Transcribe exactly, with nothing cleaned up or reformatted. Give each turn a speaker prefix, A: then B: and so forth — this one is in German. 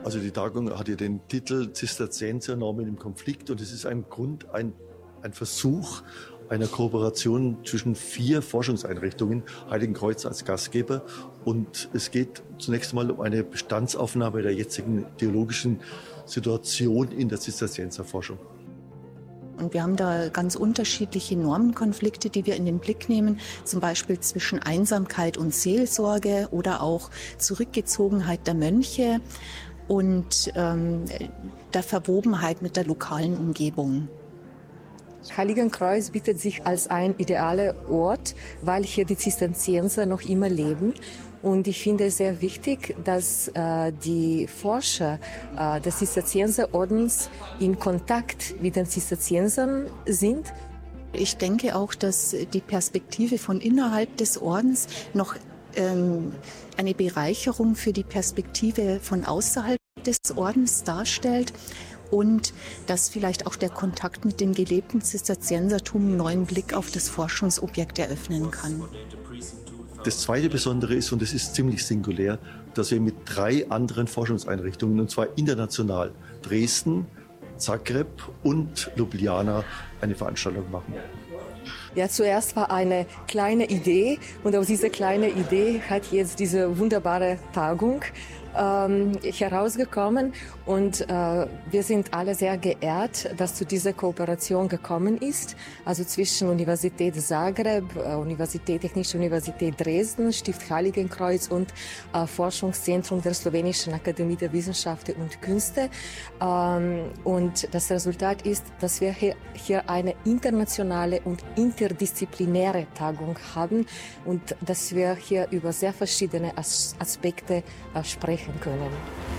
A: Also die Tagung hat ja den Titel Zisterziensernormen im Konflikt und es ist ein Grund, ein, ein Versuch einer Kooperation zwischen vier Forschungseinrichtungen, Heiligenkreuz als Gastgeber. Und es geht zunächst einmal um eine Bestandsaufnahme der jetzigen theologischen Situation in der Zisterzienserforschung.
B: Und wir haben da ganz unterschiedliche Normenkonflikte, die wir in den Blick nehmen, zum Beispiel zwischen Einsamkeit und Seelsorge oder auch Zurückgezogenheit der Mönche und ähm, der Verwobenheit mit der lokalen Umgebung.
C: Heiligenkreuz bietet sich als ein idealer Ort, weil hier die Zisterzienser noch immer leben. Und ich finde es sehr wichtig, dass äh, die Forscher äh, des Zisterzienserordens in Kontakt mit den Zisterziensern sind.
B: Ich denke auch, dass die Perspektive von innerhalb des Ordens noch ähm, eine Bereicherung für die Perspektive von außerhalb des Ordens darstellt. Und dass vielleicht auch der Kontakt mit dem gelebten Zisterziensertum einen neuen Blick auf das Forschungsobjekt eröffnen kann.
A: Das zweite Besondere ist, und es ist ziemlich singulär, dass wir mit drei anderen Forschungseinrichtungen, und zwar international, Dresden, Zagreb und Ljubljana, eine Veranstaltung machen.
C: Ja, zuerst war eine kleine Idee und aus dieser kleinen Idee hat jetzt diese wunderbare Tagung ähm, herausgekommen und äh, wir sind alle sehr geehrt, dass zu dieser Kooperation gekommen ist, also zwischen Universität Zagreb, äh, Universität, Technische Universität Dresden, Stift Heiligenkreuz und äh, Forschungszentrum der Slowenischen Akademie der Wissenschaften und Künste. Ähm, und das Resultat ist, dass wir hier, hier eine internationale und interdisziplinäre Tagung haben und dass wir hier über sehr verschiedene As- Aspekte äh, sprechen können.